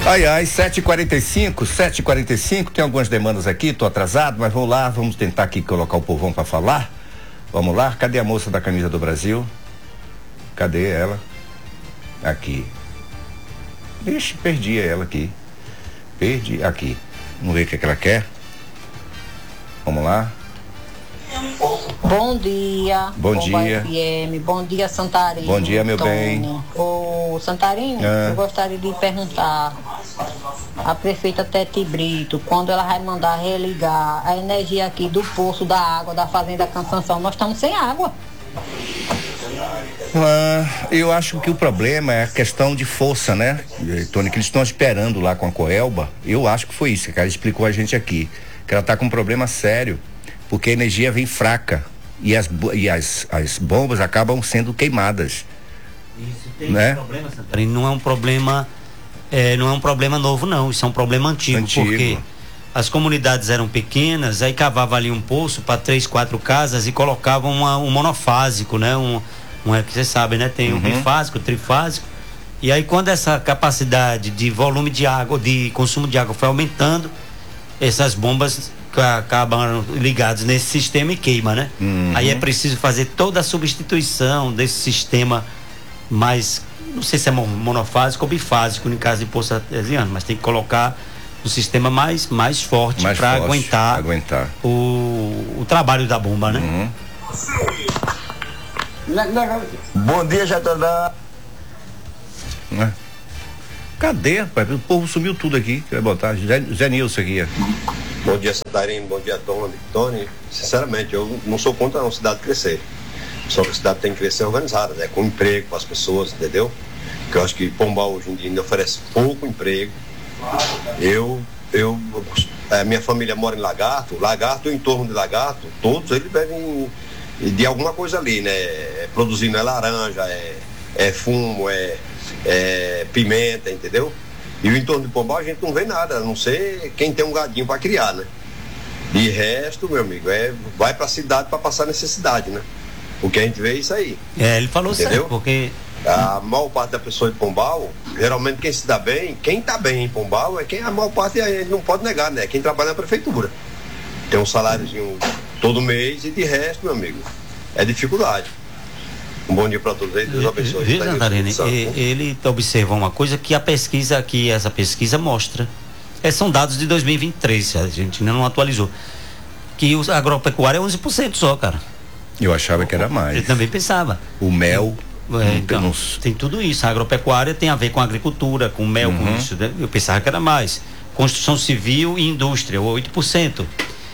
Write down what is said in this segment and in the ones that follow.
Ai, 7h45, tem algumas demandas aqui, tô atrasado, mas vamos lá, vamos tentar aqui colocar o povão para falar. Vamos lá, cadê a moça da camisa do Brasil? Cadê ela? Aqui. Ixi, perdi ela aqui. Perdi, aqui. Vamos ver o que ela quer. Vamos lá. Bom dia. Bom dia. FM. Bom dia, Santarém. Bom dia, meu bem. Ô, Santarém, eu gostaria de perguntar a prefeita Tete Brito, quando ela vai mandar religar a energia aqui do poço da água da Fazenda Cansanção, nós estamos sem água. Eu acho que o problema é a questão de força, né, Tony, que eles estão esperando lá com a Coelba. Eu acho que foi isso que ela explicou a gente aqui, que ela está com um problema sério, porque a energia vem fraca e as bombas acabam sendo queimadas. Isso tem, né? Um problema, Santarém, não é um problema novo, não. Isso é um problema antigo. Porque as comunidades eram pequenas, aí cavava ali um poço para 3, 4 casas e colocavam um monofásico, né? Que vocês sabem, né? Tem o bifásico, o trifásico. E aí quando essa capacidade de volume de água, de consumo de água foi aumentando, essas bombas acabam ligadas nesse sistema e queima, né? Aí é preciso fazer toda a substituição desse sistema mais, não sei se é monofásico ou bifásico no caso de poço artesiano, mas tem que colocar um sistema mais forte para aguentar o trabalho da bomba, né? Bom dia, Jatadá. Cadê, rapaz? O povo sumiu tudo aqui. Que vai botar Zé Nilson aqui. Bom dia, Santarém. Bom dia, Tony. Sinceramente, eu não sou contra a cidade crescer. Só que a cidade tem que crescer organizada, né? Com emprego para as pessoas, entendeu? Porque eu acho que Pombal hoje em dia ainda oferece pouco emprego. Minha família mora em Lagarto, em torno de Lagarto, todos eles bebem de alguma coisa ali, né? Produzindo laranja, fumo, pimenta, entendeu? E o entorno de Pombal a gente não vê nada, a não ser quem tem um gadinho para criar, né? De resto, meu amigo, vai para a cidade para passar necessidade, né? O que a gente vê é isso aí. Ele falou certo, porque a maior parte da pessoa de Pombal, geralmente quem se dá bem, quem está bem em Pombal é quem a maior parte a gente não pode negar, né? Quem trabalha na prefeitura. Tem um saláriozinho todo mês e de resto, meu amigo, é dificuldade. Um bom dia para todos aí, Deus abençoe. Viu, Santarene, ele observa uma coisa que essa pesquisa mostra. São dados de 2023, a gente ainda não atualizou. Que a agropecuária é 11% só, cara. Eu achava que era mais. Eu também pensava. O mel. Tem tudo isso. A agropecuária tem a ver com a agricultura, com mel, com isso. Né? Eu pensava que era mais. Construção civil e indústria, 8%.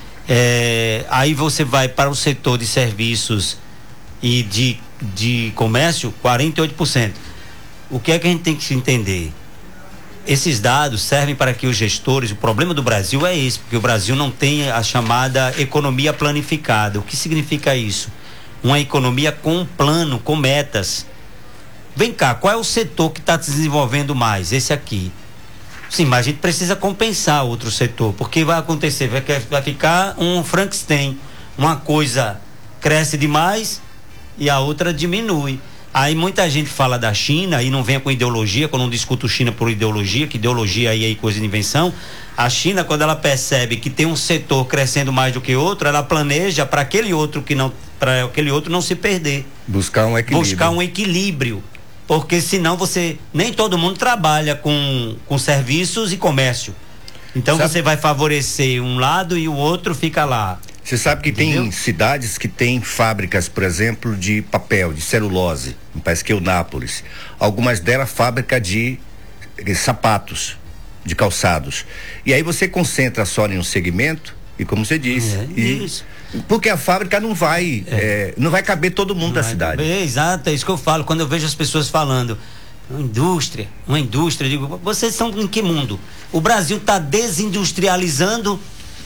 Aí você vai para o setor de serviços e de comércio, 48%. O que é que a gente tem que se entender? Esses dados servem para que os gestores, o problema do Brasil é esse, porque o Brasil não tem a chamada economia planificada. O que significa isso? Uma economia com um plano, com metas. Vem cá, qual é o setor que está se desenvolvendo mais? Esse aqui. Sim, mas a gente precisa compensar outro setor, porque vai acontecer, vai ficar um Frankenstein, uma coisa cresce demais e a outra diminui. Aí muita gente fala da China e não venha com ideologia, quando eu não discuto China por ideologia, que ideologia aí é coisa de invenção. A China, quando ela percebe que tem um setor crescendo mais do que outro, ela planeja para aquele outro não se perder. Buscar um equilíbrio. Porque senão nem todo mundo trabalha com serviços e comércio. Então você vai favorecer um lado e o outro fica lá. Você sabe que tem cidades que têm fábricas, por exemplo, de papel, de celulose, parece que é o Nápoles. Algumas delas fábrica de sapatos, de calçados. E aí você concentra só em um segmento e, como você disse, isso. Porque a fábrica não vai caber todo mundo da cidade. Exato, é isso que eu falo. Quando eu vejo as pessoas falando uma indústria, eu digo, vocês são em que mundo? O Brasil está desindustrializando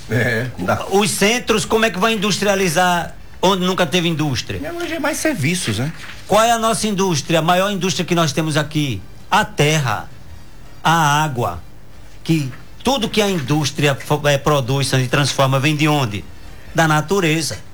os centros. Como é que vai industrializar onde nunca teve indústria? Hoje é mais serviços, né? Qual é a nossa indústria? A maior indústria que nós temos aqui? A terra, a água, que tudo que a indústria produz e transforma vem de onde? Da natureza.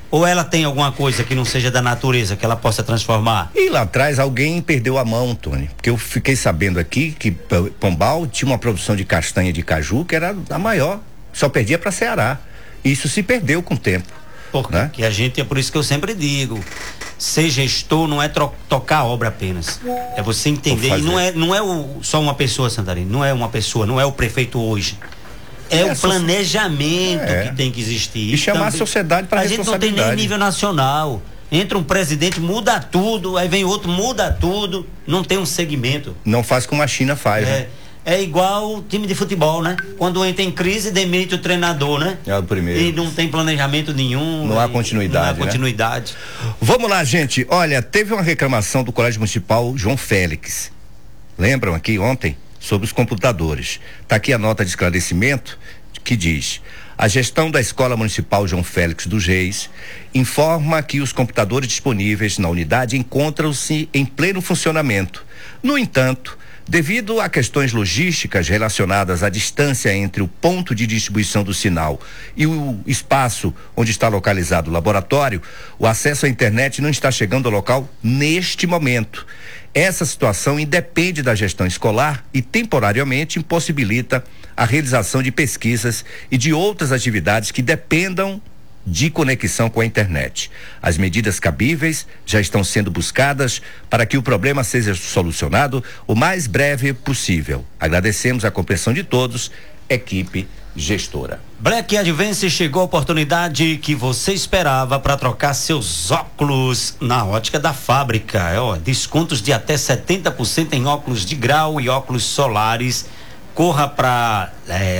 Ou ela tem alguma coisa que não seja da natureza, que ela possa transformar? E lá atrás alguém perdeu a mão, Tony, porque eu fiquei sabendo aqui que Pombal tinha uma produção de castanha de caju que era a maior, só perdia para Ceará. Isso se perdeu com o tempo. Porque a gente, é por isso que eu sempre digo, ser gestor não é tocar a obra apenas, é você entender, e não é só uma pessoa, Santarém, não é uma pessoa, não é o prefeito hoje. É o planejamento que tem que existir. E chamar a sociedade para a responsabilidade. A gente não tem nem nível nacional. Entra um presidente, muda tudo, aí vem outro, muda tudo, não tem um segmento. Não faz como a China faz, né? É igual o time de futebol, né? Quando entra em crise, demite o treinador, né? É o primeiro. E não tem planejamento nenhum. Não há continuidade. Não há continuidade. Né? Vamos lá, gente. Olha, teve uma reclamação do Colégio Municipal João Félix. Lembram aqui ontem? Sobre os computadores. Está aqui a nota de esclarecimento que diz: a gestão da Escola Municipal João Félix dos Reis informa que os computadores disponíveis na unidade encontram-se em pleno funcionamento. No entanto, devido a questões logísticas relacionadas à distância entre o ponto de distribuição do sinal e o espaço onde está localizado o laboratório, o acesso à internet não está chegando ao local neste momento. Essa situação independe da gestão escolar e temporariamente impossibilita a realização de pesquisas e de outras atividades que dependam de conexão com a internet. As medidas cabíveis já estão sendo buscadas para que o problema seja solucionado o mais breve possível. Agradecemos a compreensão de todos, equipe gestora. Black Advance, chegou a oportunidade que você esperava para trocar seus óculos na Ótica da Fábrica. Descontos de até 70% em óculos de grau e óculos solares. Corra para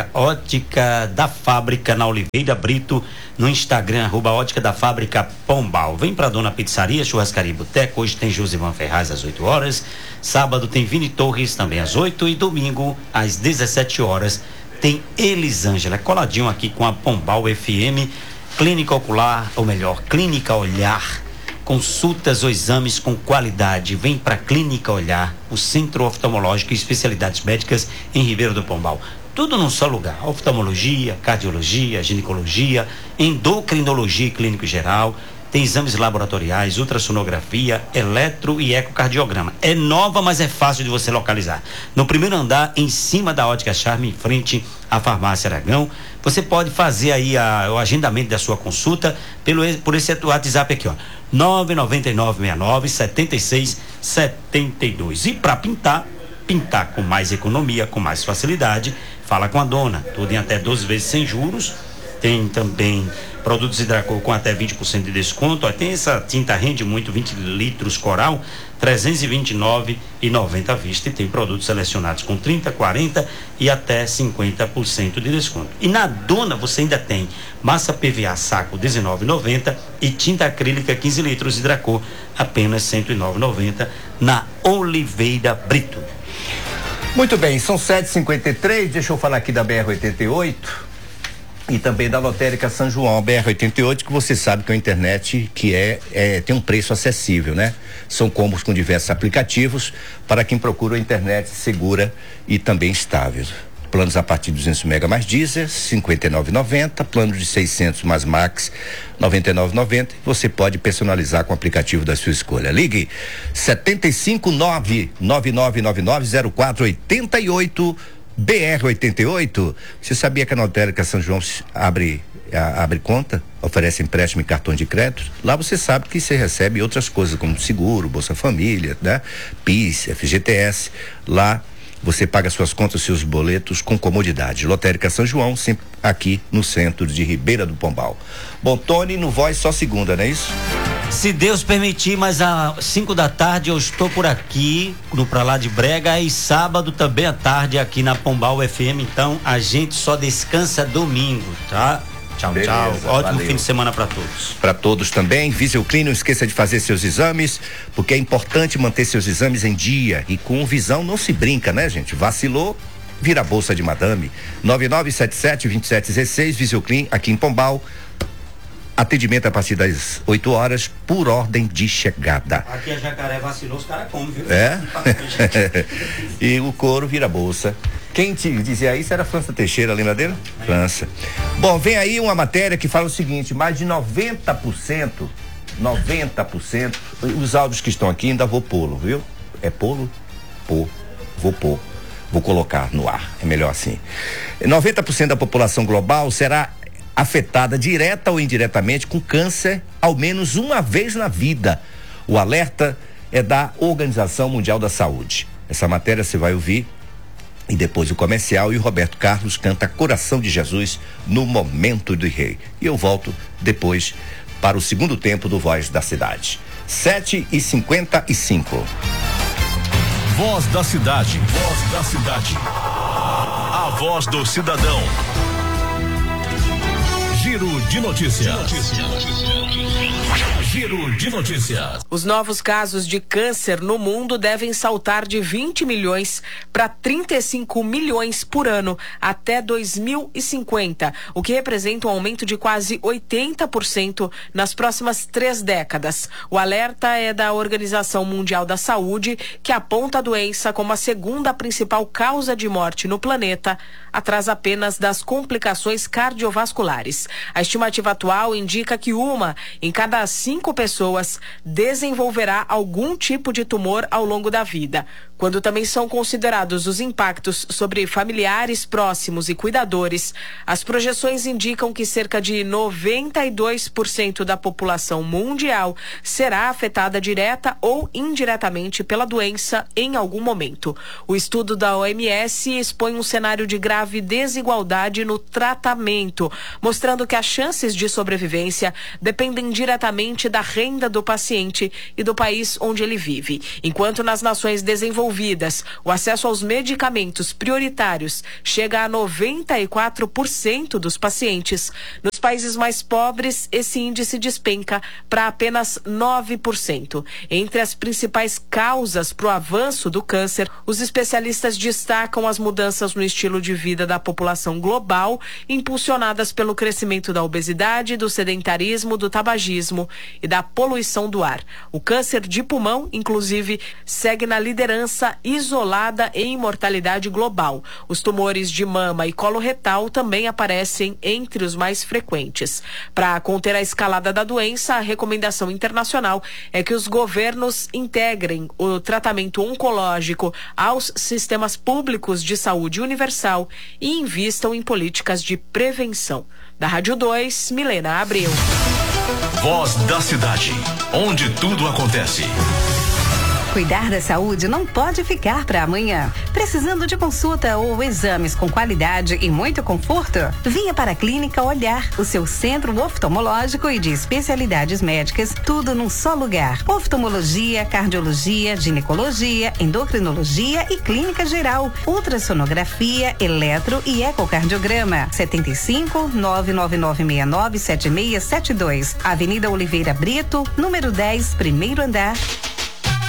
Ótica da Fábrica na Oliveira Brito, no Instagram, @Ótica da Fábrica Pombal. Vem pra Dona Pizzaria, Churrascaria e Boteco. Hoje tem Josivan Ferraz às 8 horas. Sábado tem Vini Torres também às 8 e domingo às 17 horas tem Elisângela, coladinho aqui com a Pombal FM. Clínica Ocular, ou melhor, Clínica Olhar. Consultas ou exames com qualidade. Vem para Clínica Olhar, o centro oftalmológico e especialidades médicas em Ribeiro do Pombal. Tudo num só lugar: oftalmologia, cardiologia, ginecologia, endocrinologia e clínico geral. Tem exames laboratoriais, ultrassonografia, eletro e ecocardiograma. É nova, mas é fácil de você localizar. No primeiro andar, em cima da Ótica Charme, em frente à Farmácia Aragão. Você pode fazer aí o agendamento da sua consulta por esse WhatsApp aqui, 999697672. E para pintar com mais economia, com mais facilidade, fala com a dona. Tudo em até 12 vezes sem juros. Tem também produtos Hidracor com até 20% de desconto. Tem essa tinta rende muito, 20 litros Coral, R$329,90 à vista. E tem produtos selecionados com 30%, 40% e até 50% de desconto. E na dona você ainda tem massa PVA saco R$19,90 e tinta acrílica 15 litros Hidracor apenas R$109,90 na Oliveira Brito. Muito bem, são 7h53. Deixa eu falar aqui da BR-88 e também da Lotérica São João. BR-88, que você sabe que é uma internet que tem um preço acessível, né? São combos com diversos aplicativos para quem procura uma internet segura e também estável. Planos a partir de 200 mega mais diesel, R$ 59,90. Plano de 600 mais Max, R$ 99,90. Você pode personalizar com o aplicativo da sua escolha. Ligue 759-9999-0488. BR-88. Você sabia que a Lotérica São João abre conta, oferece empréstimo em cartão de crédito? Lá você sabe que você recebe outras coisas como seguro, Bolsa Família, né? PIS, FGTS. Lá você paga suas contas, seus boletos com comodidade. Lotérica São João, sempre aqui no centro de Ribeira do Pombal. Bom, Tony, no Voz só segunda, não é isso? Se Deus permitir, mas às 5 da tarde eu estou por aqui, no Pra Lá de Brega, e sábado também à tarde aqui na Pombal FM. Então a gente só descansa domingo, tá? Tchau, beleza, tchau. Ótimo fim de semana para todos. Para todos também. Viseuclin, não esqueça de fazer seus exames, porque é importante manter seus exames em dia. E com visão não se brinca, né, gente? Vacilou, vira a bolsa de madame. 9977-2716, Viseuclin, aqui em Pombal. Atendimento a partir das 8 horas, por ordem de chegada. Aqui a Jacaré vacilou, os caras comem, viu? É? E o couro vira bolsa Quem te dizia isso era França Teixeira, lembra dele? França. Bom, vem aí uma matéria que fala o seguinte, mais de 90%, os áudios que estão aqui ainda vou pô-lo, viu? É pô-lo? Vou pôr. Vou colocar no ar, é melhor assim. 90% da população global será afetada direta ou indiretamente com câncer ao menos uma vez na vida. O alerta é da Organização Mundial da Saúde. Essa matéria você vai ouvir e depois o comercial, e o Roberto Carlos canta Coração de Jesus no Momento do Rei. E eu volto depois para o segundo tempo do Voz da Cidade. 7h55. Voz da Cidade. Voz da Cidade. A voz do cidadão. Giro de notícias. Giro de notícias. Os novos casos de câncer no mundo devem saltar de 20 milhões para 35 milhões por ano até 2050, o que representa um aumento de quase 80% nas próximas 3 décadas. O alerta é da Organização Mundial da Saúde, que aponta a doença como a segunda principal causa de morte no planeta, atrás apenas das complicações cardiovasculares. A estimativa atual indica que uma em cada 5 pessoas desenvolverá algum tipo de tumor ao longo da vida. Quando também são considerados os impactos sobre familiares próximos e cuidadores, as projeções indicam que cerca de 92% da população mundial será afetada direta ou indiretamente pela doença em algum momento. O estudo da OMS expõe um cenário de grave desigualdade no tratamento, mostrando que as chances de sobrevivência dependem diretamente da renda do paciente e do país onde ele vive. Enquanto nas nações desenvolvidas, o acesso aos medicamentos prioritários chega a 94% dos pacientes. Nos países mais pobres, esse índice despenca para apenas 9%. Entre as principais causas para o avanço do câncer, os especialistas destacam as mudanças no estilo de vida da população global, impulsionadas pelo crescimento da obesidade, do sedentarismo, do tabagismo e da poluição do ar. O câncer de pulmão, inclusive, segue na liderança isolada em mortalidade global. Os tumores de mama e colo retal também aparecem entre os mais frequentes. Para conter a escalada da doença, a recomendação internacional é que os governos integrem o tratamento oncológico aos sistemas públicos de saúde universal e invistam em políticas de prevenção. Da Rádio 2, Milena Abreu. Voz da Cidade, onde tudo acontece. Cuidar da saúde não pode ficar para amanhã. Precisando de consulta ou exames com qualidade e muito conforto? Venha para a Clínica Olhar, o seu centro oftalmológico e de especialidades médicas, tudo num só lugar. Oftalmologia, cardiologia, ginecologia, endocrinologia e clínica geral. Ultrassonografia, eletro e ecocardiograma. 75-99969-7672. Avenida Oliveira Brito, número 10, primeiro andar.